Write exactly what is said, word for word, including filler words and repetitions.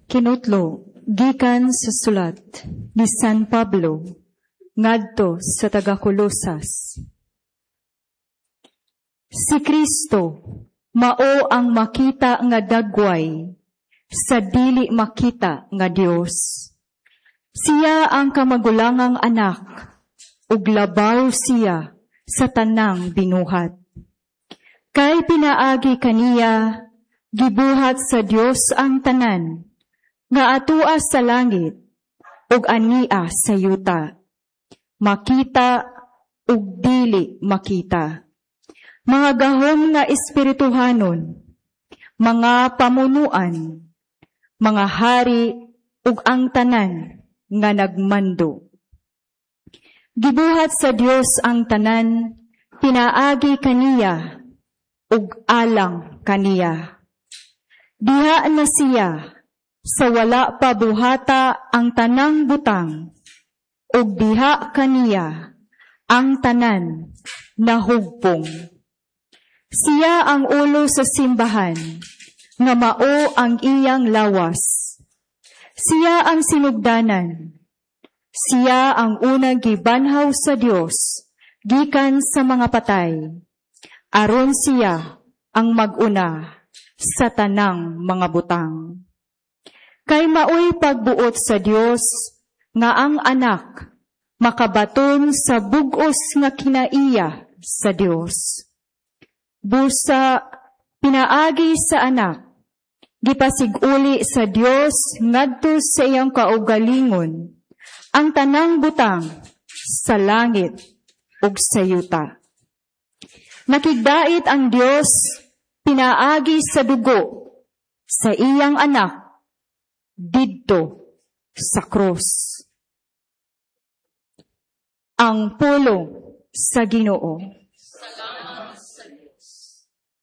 Kinutlo, gikan sa sulat ni San Pablo, ngadto sa taga-Kolosas. Si Kristo, mao ang makita nga dagway, sa dili makita nga Dios. Siya ang kamagulangang anak, ug labaw siya sa tanang binuhat. Kay pinaagi kaniya, gibuhat sa Dios ang tanan, nga atua sa langit, ug ania sa yuta. Makita ug dili makita. Mga gahom nga espirituhanon, mga pamunuan, mga hari ug ang tanan nga nagmando. Gibuhat sa Dios ang tanan, pinaagi kaniya ug alang kaniya. Diha na siya sa wala pa buhata ang tanang butang, ug diha kaniya ang tanan nahugpong. Siya ang ulo sa simbahan, nga mao ang iyang lawas. Siya ang sinugdanan. Siya ang unang gibanhaw sa Dios, gikan sa mga patay. Aron siya ang mag-una sa tanang mga butang. Kay maoy pagbuot sa Dios, nga ang anak makabaton sa bug-os nga kinaiya sa Dios. Busa, pinaagi sa anak, gipasiguli sa Dios ngadto sa iyang kaugalingon, ang tanang butang sa langit ug sa yuta. Nakigdait ang Dios, pinaagi sa dugo sa iyang anak didto sa krus. Ang pulong sa Ginoo.